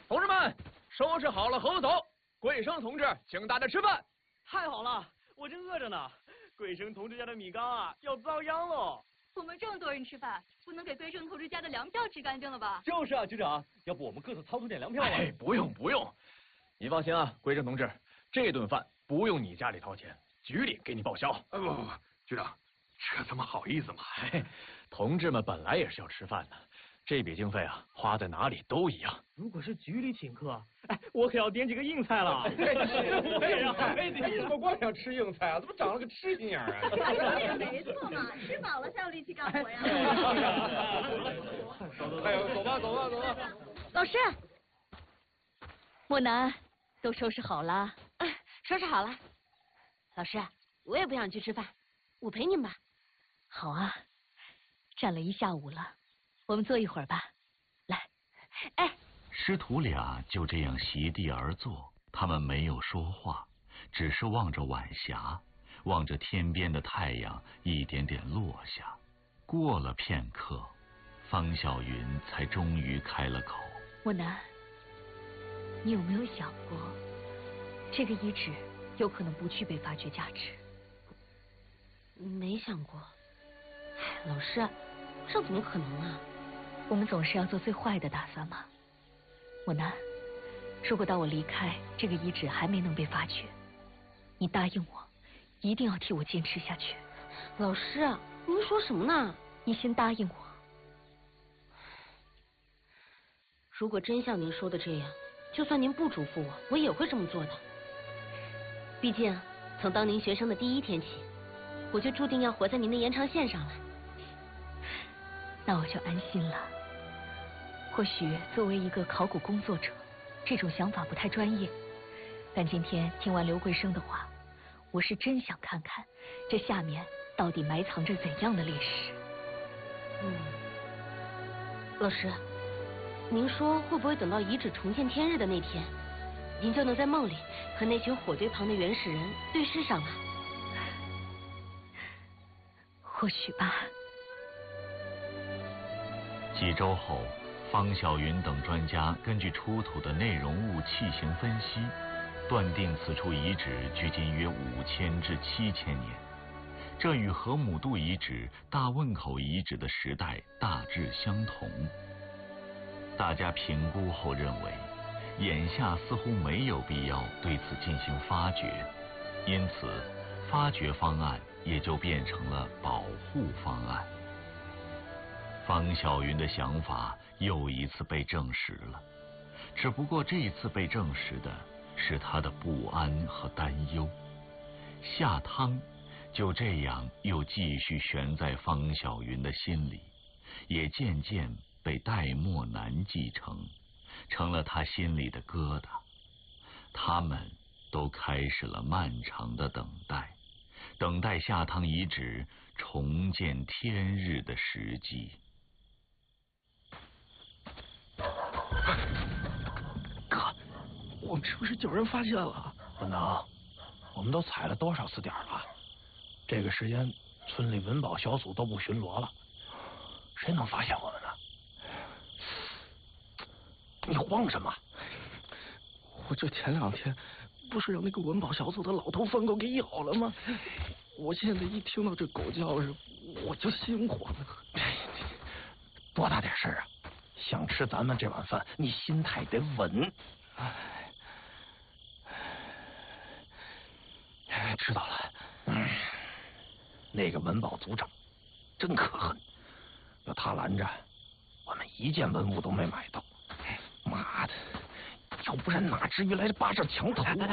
同志们，收拾好了和我走。桂生同志，请大家吃饭。 太好了，我正饿着呢。桂生同志家的米缸啊，要遭殃喽。 我们这么多人吃饭，不能给桂生同志家的粮票吃干净了吧？ 就是啊，局长，要不我们各自掏出点粮票吧？ 哎，不用，你放心啊，桂生同志，这顿饭不用你家里掏钱，局里给你报销。 不，局长，这怎么好意思嘛？ 同志们本来也是要吃饭的，这笔经费啊，花在哪里都一样。 如果是局里请客，哎，我可要点几个硬菜了。 你怎么光想吃硬菜啊？怎么长了个痴心眼啊？ 说的也没错嘛，吃饱了才有力气干活呀。 哎呦，走吧。 老师， 莫南，都收拾好了。 收拾好了。老师，我也不想去吃饭，我陪您吧。 好啊，站了一下午了，我们坐一会儿吧。来， 哎。 师徒俩就这样席地而坐，他们没有说话，只是望着晚霞，望着天边的太阳一点点落下。过了片刻，方小云才终于开了口： 莫南，你有没有想过，这个遗址有可能不具备发掘价值？ 没想过。老师，这怎么可能啊？ 我们总是要做最坏的打算嘛。莫南，如果到我离开，这个遗址还没能被发掘，你答应我，一定要替我坚持下去。 老师，您说什么呢？ 你先答应我。 如果真像您说的这样，就算您不嘱咐我，我也会这么做的。毕竟，从当您学生的第一天起，我就注定要活在您的延长线上了。 那我就安心了。或许作为一个考古工作者，这种想法不太专业，但今天听完刘桂生的话，我是真想看看这下面到底埋藏着怎样的历史。 老师，您说会不会等到遗址重见天日的那天，您就能在梦里和那群火堆旁的原始人对视上了？ 或许吧。 几周后，方小云等专家根据出土的内容物器型分析，断定此处遗址距今约5000至7000年，这与河姆渡遗址、大汶口遗址的时代大致相同。大家评估后认为，眼下似乎没有必要对此进行发掘，因此发掘方案也就变成了保护方案。方小云的想法又一次被证实了，只不过这一次被证实的是他的不安和担忧。下汤就这样又继续悬在方小云的心里，也渐渐被戴墨南继承，成了他心里的疙瘩。他们都开始了漫长的等待，等待下汤遗址重见天日的时机。 哥，我们是不是叫人发现了？ 不能，我们都踩了多少次点了？这个时间，村里文保小组都不巡逻了，谁能发现我们呢？你慌什么？ 我这前2天不是让那个文保小组的老头疯狗给咬了吗？我现在一听到这狗叫声，我就心慌。 多大点事啊！想吃咱们这碗饭，你心态得稳。知道了。那个文保组长真可恨，要他拦着，我们一件文物都没买到。妈的，要不然哪至于来巴上墙头？